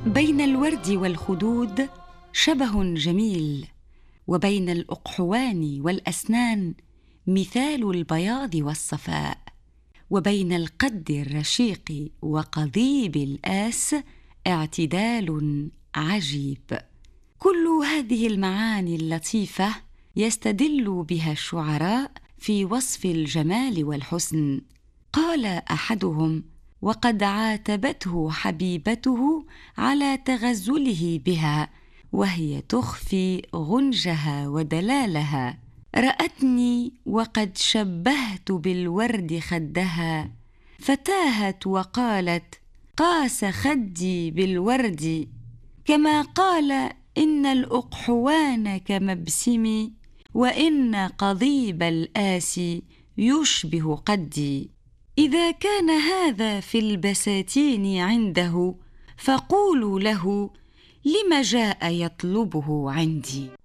بين الورد والخدود شبه جميل، وبين الأقحوان والأسنان مثال البياض والصفاء، وبين القد الرشيق وقضيب الآس اعتدال عجيب. كل هذه المعاني اللطيفة يستدل بها الشعراء في وصف الجمال والحسن. قال أحدهم: وقد عاتبته حبيبته على تغزله بها وهي تخفي غنجها ودلالها. رأتني وقد شبهت بالورد خدها، فتاهت وقالت: قاس خدي بالورد. كما قال: إن الأقحوان كمبسمي، وإن قضيب الآس يشبه قدي. إذا كان هذا في البساتين عنده، فقولوا له: لم جاء يطلبه عندي؟